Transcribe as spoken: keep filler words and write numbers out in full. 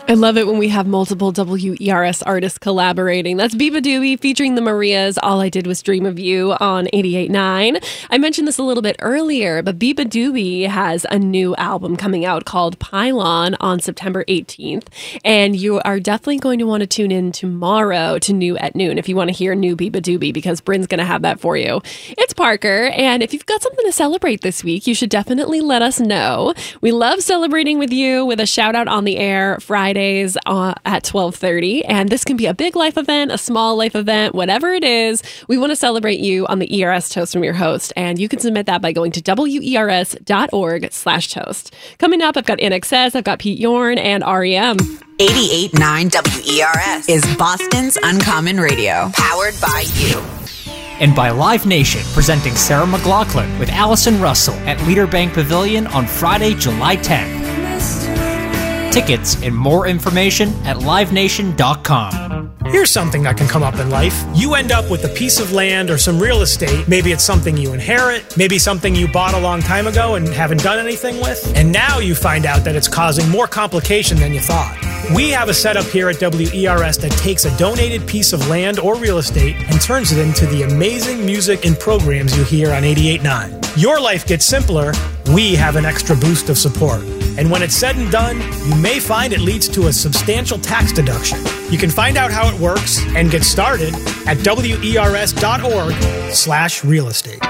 I love it when we have multiple W E R S artists collaborating. That's beabadoobee featuring the Marias, All I Did Was Dream of You on eighty-eight point nine. I mentioned this a little bit earlier, but beabadoobee has a new album coming out called Pylon on September eighteenth, and you are definitely going to want to tune in tomorrow to New at Noon if you want to hear new beabadoobee, because Bryn's going to have that for you. It's Parker, and if you've got something to celebrate this week, you should definitely let us know. We love celebrating with you with a shout out on the air Friday Fridays uh, at twelve thirty, and this can be a big life event, a small life event, whatever it is. We want to celebrate you on the E R S Toast from your host, and you can submit that by going to wers.org slash toast. Coming up, I've got I N X S, I've got Pete Yorn, and R E M. eighty-eight point nine W E R S is Boston's Uncommon Radio, powered by you. And by Live Nation, presenting Sarah McLachlan with Allison Russell at Leader Bank Pavilion on Friday, July tenth. Tickets and more information at live nation dot com. Here's something that can come up in life. You end up with a piece of land or some real estate. Maybe it's something you inherit, maybe something you bought a long time ago and haven't done anything with. And now you find out that it's causing more complication than you thought. We have a setup here at W E R S that takes a donated piece of land or real estate and turns it into the amazing music and programs you hear on eighty-eight point nine. Your life gets simpler. We have an extra boost of support. And when it's said and done, you may find it leads to a substantial tax deduction. You can find out how it works and get started at wers.org slash real estate.